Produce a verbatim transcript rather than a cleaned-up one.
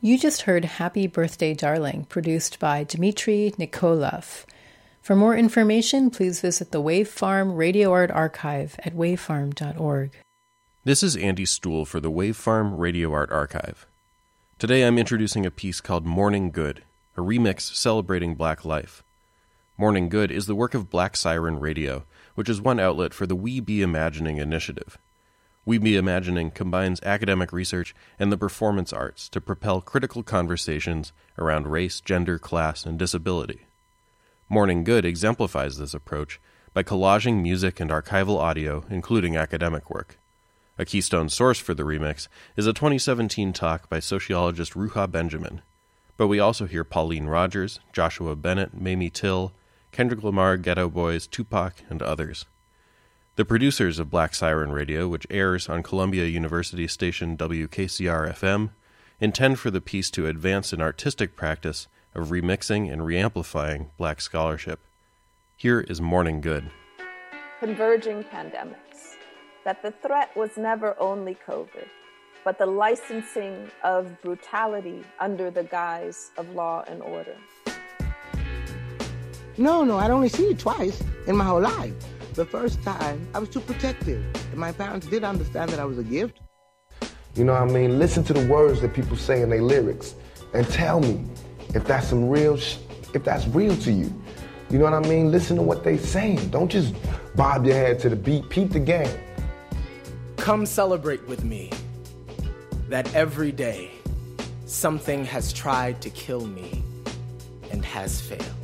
You just heard Happy Birthday Darling, produced by Dmitry Nikolov. For more information, please visit the Wave Farm Radio Art Archive at wavefarm dot org. This is Andy Stuhl for the Wave Farm Radio Art Archive. Today I'm introducing a piece called Morning Good, a remix celebrating Black life. Morning Good is the work of Black Siren Radio, which is one outlet for the We Be Imagining initiative. We Be Imagining combines academic research and the performance arts to propel critical conversations around race, gender, class, and disability. Morning Good exemplifies this approach by collaging music and archival audio, including academic work. A keystone source for the remix is a twenty seventeen talk by sociologist Ruha Benjamin, but we also hear Pauline Rogers, Joshua Bennett, Mamie Till, Kendrick Lamar, Ghetto Boys, Tupac, and others. The producers of Black Siren Radio, which airs on Columbia University station W K C R F M, intend for the piece to advance an artistic practice of remixing and reamplifying Black scholarship. Here is Morning Good. Converging pandemics, that the threat was never only COVID, but the licensing of brutality under the guise of law and order. No, no, I'd only seen it twice in my whole life. The first time, I was too protective. And my parents did understand that I was a gift. You know what I mean? Listen to the words that people say in their lyrics and tell me if that's some real, sh- if that's real to you. You know what I mean? Listen to what they saying. Don't just bob your head to the beat. Peep the game. Come celebrate with me that every day something has tried to kill me and has failed.